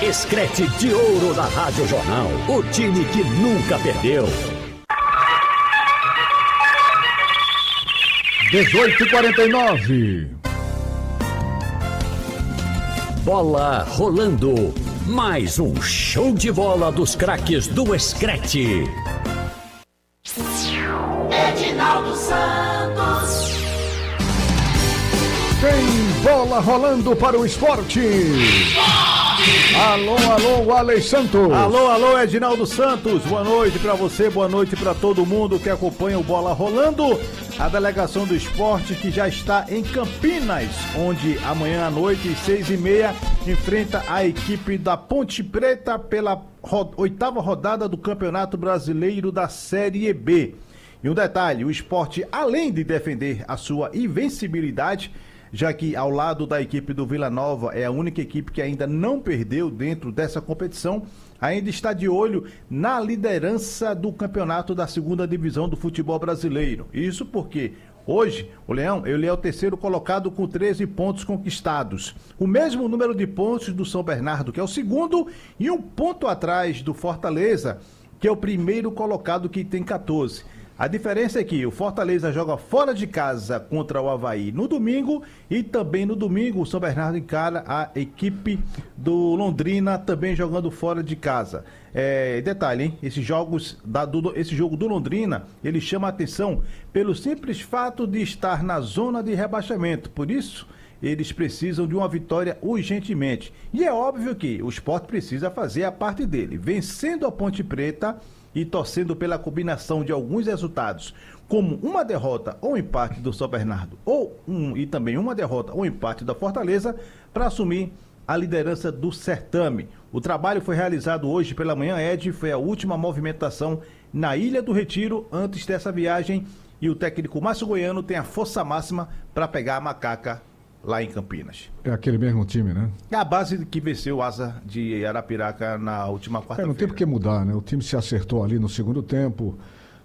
Screte de ouro da Rádio Jornal. O time que nunca perdeu. 18h49. Bola rolando. Mais um show de bola dos craques do Screte. Edinaldo Santos. Tem bola rolando para o esporte. Alô, Alex Santos. Alô, Edinaldo Santos. Boa noite para você, boa noite para todo mundo que acompanha o Bola Rolando. A delegação do esporte que já está em Campinas, onde amanhã à noite, 6h30, enfrenta a equipe da Ponte Preta pela 8ª rodada do Campeonato Brasileiro da Série B. E um detalhe, o esporte, além de defender a sua invencibilidade, já que ao lado da equipe do Vila Nova é a única equipe que ainda não perdeu dentro dessa competição, ainda está de olho na liderança do campeonato da 2ª divisão do futebol brasileiro. Isso porque hoje o Leão, ele é o 3º colocado com 13 pontos conquistados. O mesmo número de pontos do São Bernardo, que é o 2º, e um ponto atrás do Fortaleza, que é o 1º colocado, que tem 14. A diferença é que o Fortaleza joga fora de casa contra o Avaí no domingo, e também no domingo o São Bernardo encara a equipe do Londrina também jogando fora de casa. Detalhe, hein? Esse jogo do Londrina, ele chama a atenção pelo simples fato de estar na zona de rebaixamento. Por isso, eles precisam de uma vitória urgentemente. E é óbvio que o Sport precisa fazer a parte dele, vencendo a Ponte Preta e torcendo pela combinação de alguns resultados, como uma derrota ou empate do São Bernardo, e também uma derrota ou empate da Fortaleza, para assumir a liderança do certame. O trabalho foi realizado hoje pela manhã, foi a última movimentação na Ilha do Retiro antes dessa viagem, e o técnico Márcio Goiano tem a força máxima para pegar a macaca lá em Campinas. É aquele mesmo time, né? É a base que venceu o Asa de Arapiraca na última quarta-feira. Não tem por que mudar, né? O time se acertou ali no segundo tempo.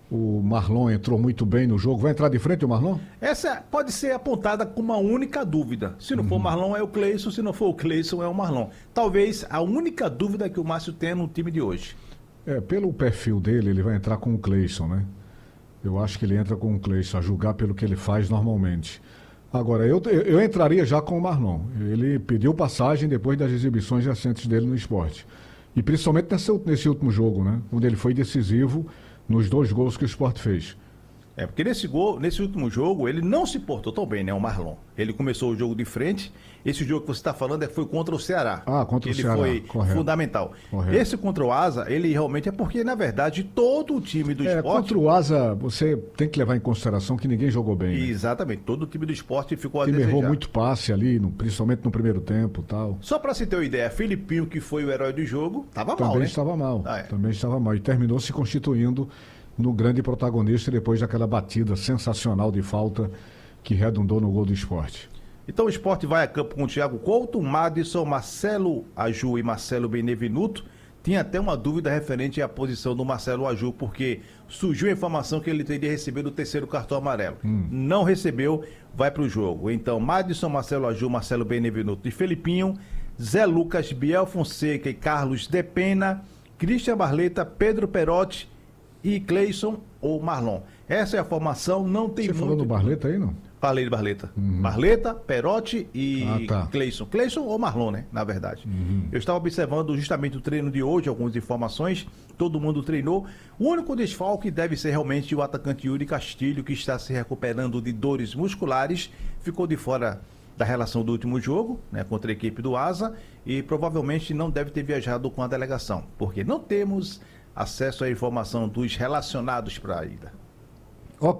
O Marlon entrou muito bem no jogo. Vai entrar de frente o Marlon? Essa pode ser apontada como uma única dúvida. Se não for o Marlon, é o Cleison. Se não for o Cleison, é o Marlon. Talvez a única dúvida que o Márcio tenha no time de hoje. Pelo perfil dele, ele vai entrar com o Cleison, né? Eu acho que ele entra com o Cleison, a julgar pelo que ele faz normalmente. Agora, eu entraria já com o Marlon. Ele pediu passagem depois das exibições recentes dele no esporte. E principalmente nesse último jogo, né? Onde ele foi decisivo nos 2 gols que o Sport fez. Porque nesse último jogo, ele não se portou tão bem, né, o Marlon? Ele começou o jogo de frente. Esse jogo que você está falando foi contra o Ceará. Contra o Ceará. Ele foi fundamental. Correto. Esse contra o Asa, ele realmente é porque, na verdade, todo o time do esporte... Contra o Asa, você tem que levar em consideração que ninguém jogou bem. Né? Exatamente. Todo o time do esporte ficou a desejar. desejar. Errou muito passe ali, principalmente no primeiro tempo e tal. Só para você ter uma ideia, Filipinho, que foi o herói do jogo, estava mal, né? Também estava mal. E terminou se constituindo no grande protagonista depois daquela batida sensacional de falta que redundou no gol do esporte. Então o esporte vai a campo com o Thiago Couto, Madison, Marcelo Aju e Marcelo Benevenuto. Tinha até uma dúvida referente à posição do Marcelo Aju, porque surgiu a informação que ele teria recebido o 3º cartão amarelo. Não recebeu, vai para o jogo. Então Madison, Marcelo Aju, Marcelo Benevenuto e Felipinho, Zé Lucas, Biel Fonseca e Carlos Depena, Christian Barleta, Pedro Perotti e Cleison ou Marlon. Essa é a formação, não tem muito... Você falou do Barleta aí, não? Falei de Barleta. Barleta, Perotti e Cleison. Cleison ou Marlon, né? Na verdade. Eu estava observando justamente o treino de hoje, algumas informações. Todo mundo treinou. O único desfalque deve ser realmente o atacante Yuri Castilho, que está se recuperando de dores musculares. Ficou de fora da relação do último jogo, né, contra a equipe do Asa, e provavelmente não deve ter viajado com a delegação, porque não temos acesso à informação dos relacionados para a ida.